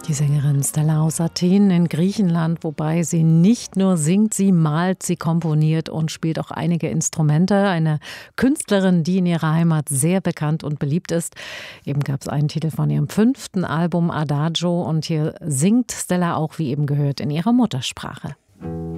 Die Sängerin Stella aus Athen in Griechenland, wobei sie nicht nur singt, sie malt, sie komponiert und spielt auch einige Instrumente. Eine Künstlerin, die in ihrer Heimat sehr bekannt und beliebt ist. Eben gab es einen Titel von ihrem 5. Album Adagio und hier singt Stella auch, wie eben gehört, in ihrer Muttersprache.